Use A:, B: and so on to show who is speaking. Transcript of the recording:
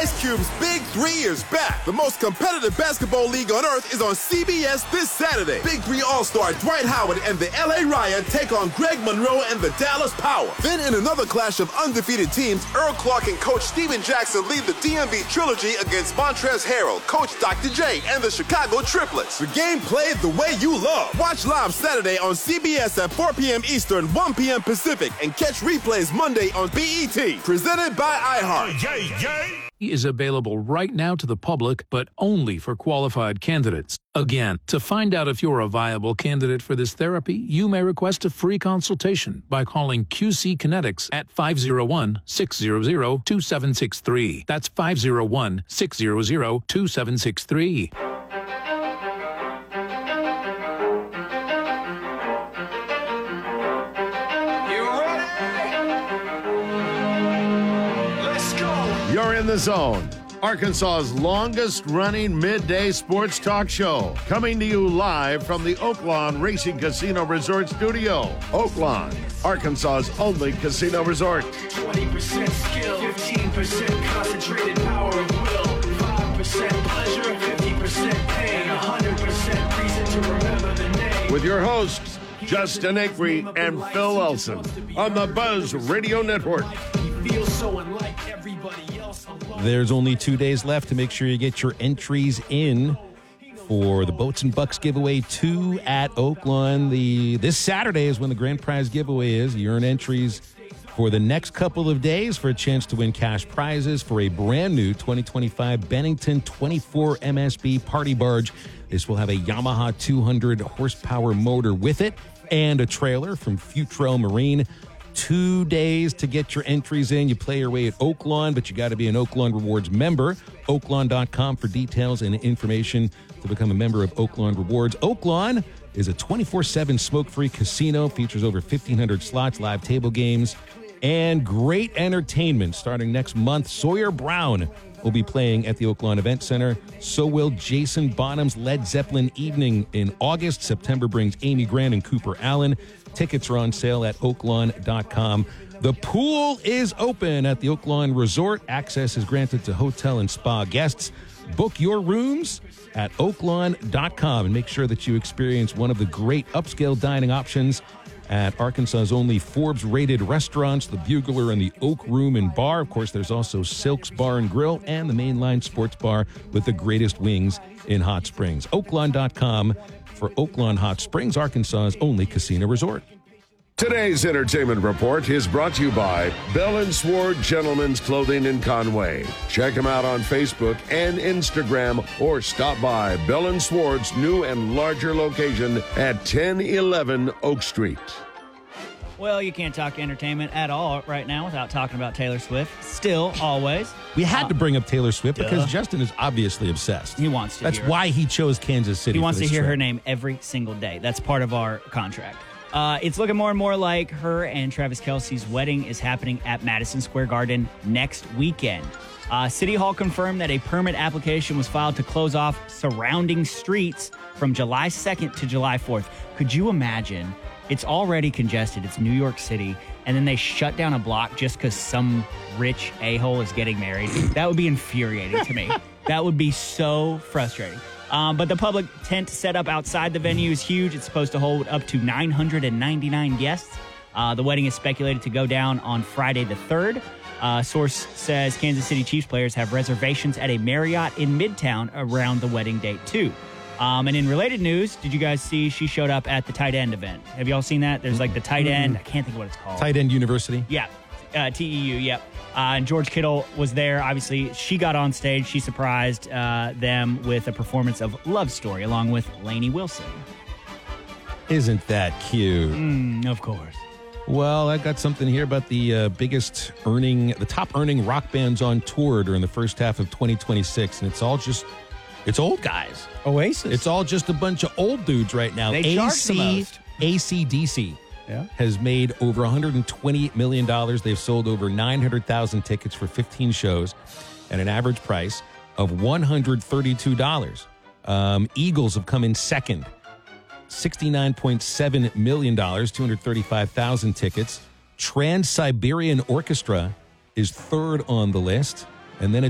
A: Ice Cube's Big 3 is back. The most competitive basketball league on earth is on CBS this Saturday. Big 3 All-Star Dwight Howard and the LA Riot take on Greg Monroe and the Dallas Power. Then in another clash of undefeated teams, Earl Clark and Coach Steven Jackson lead the DMV Trilogy against Montrezl Harrell, Coach Dr. J, and the Chicago Triplets. The game played the way you love. Watch live Saturday on CBS at 4 p.m. Eastern, 1 p.m. Pacific, and catch replays Monday on BET. Presented by iHeart.
B: Is available right now to the public, but only for qualified candidates. Again, to find out if you're a viable candidate for this therapy, you may request a free consultation by calling QC Kinetics at 501-600-2763. That's 501-600-2763.
C: You're in the zone. Arkansas's longest-running midday sports talk show. Coming to you live from the Oaklawn Racing Casino Resort Studio. Oaklawn, Arkansas's only casino resort.
D: 20% skill, 15% concentrated power of will, 5% pleasure, 50% pain, 100% reason to remember the name.
C: With your hosts, Justin Acree and Phil Elson on the Buzz Radio Network.
D: So unlike everybody else.
E: There's only 2 days left to make sure you get your entries in for the Boats and Bucks giveaway 2 at Oaklawn. This Saturday is when the grand prize giveaway is. You earn entries for the next couple of days for a chance to win cash prizes for a brand new 2025 Bennington 24 MSB party barge. This will have a Yamaha 200 horsepower motor with it and a trailer from Futrell Marine. 2 days to get your entries in. You play your way at Oaklawn, but you got to be an Oaklawn Rewards member. Oaklawn.com for details and information to become a member of Oaklawn Rewards. Oaklawn is a 24/7 smoke-free casino, features over 1,500 slots, live table games, and great entertainment. Starting next month, Sawyer Brown will be playing at the Oaklawn Event Center. So will Jason Bonham's Led Zeppelin Evening in August. September brings Amy Grant and Cooper Allen. Tickets are on sale at Oaklawn.com. The pool is open at the Oaklawn Resort. Access is granted to hotel and spa guests. Book your rooms at Oaklawn.com and make sure that you experience one of the great upscale dining options at Arkansas's only Forbes-rated restaurants, the Bugler and the Oak Room and Bar. Of course, there's also Silk's Bar and Grill and the Mainline Sports Bar with the greatest wings in Hot Springs. Oaklawn.com for Oaklawn Hot Springs, Arkansas's only casino resort.
C: Today's entertainment report is brought to you by Bell & Sword Gentlemen's Clothing in Conway. Check them out on Facebook and Instagram or stop by Bell & Sword's new and larger location at 1011 Oak Street.
F: Well, you can't talk entertainment at all right now without talking about Taylor Swift. Still, always.
E: We had to bring up Taylor Swift because Justin is obviously obsessed.
F: He wants to.
E: That's why he chose Kansas City.
F: He wants to hear
E: trip.
F: her name every single day. That's part of our contract. It's looking more and more like her and Travis Kelce's wedding is happening at Madison Square Garden next weekend. City Hall confirmed that a permit application was filed to close off surrounding streets from July 2nd to July 4th. Could you imagine? It's already congested. It's New York City. And then they shut down a block just because some rich a-hole is getting married. That would be infuriating to me. That would be so frustrating. But the public tent set up outside the venue is huge. It's supposed to hold up to 999 guests. The wedding is speculated to go down on Friday the 3rd. Source says Kansas City Chiefs players have reservations at a Marriott in Midtown around the wedding date, too. And in related news, did you guys see she showed up at the tight end event? Have you all seen that? There's like the tight end. I can't think of what it's called.
E: Tight End University?
F: Yeah. TEU, yep. And George Kittle was there. Obviously, she got on stage. She surprised them with a performance of Love Story along with Lainey Wilson.
E: Isn't that cute?
F: Of course.
E: Well, I got something here about the top earning rock bands on tour during the first half of 2026. And it's old guys.
F: Oasis.
E: It's all just a bunch of old dudes right now.
F: They charge the most.
E: AC/DC has made over $128 million. They've sold over 900,000 tickets for 15 shows at an average price of $132. Eagles have come in second. $69.7 million, 235,000 tickets. Trans-Siberian Orchestra is third on the list. And then